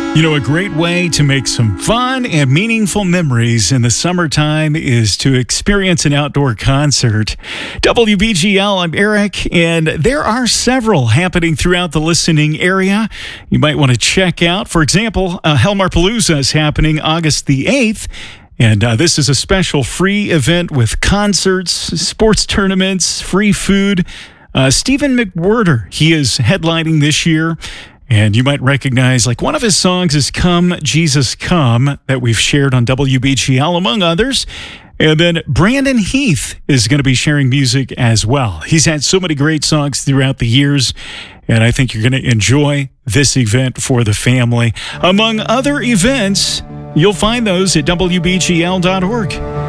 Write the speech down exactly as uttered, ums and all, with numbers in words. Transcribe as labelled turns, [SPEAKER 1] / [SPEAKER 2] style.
[SPEAKER 1] You know, a great way to make some fun and meaningful memories in the summertime is to experience an outdoor concert. W B G L, I'm Eric, and there are several happening throughout the listening area you might want to check out. For example, uh, Helmarpalooza is happening August the eighth. And uh, this is a special free event with concerts, sports tournaments, free food. Uh, Stephen McWhirter, he is headlining this year. And you might recognize, like, one of his songs is Come, Jesus, Come, that we've shared on W B G L, among others. And then Brandon Heath is going to be sharing music as well. He's had so many great songs throughout the years, and I think you're going to enjoy this event for the family. Among other events, you'll find those at W B G L dot org.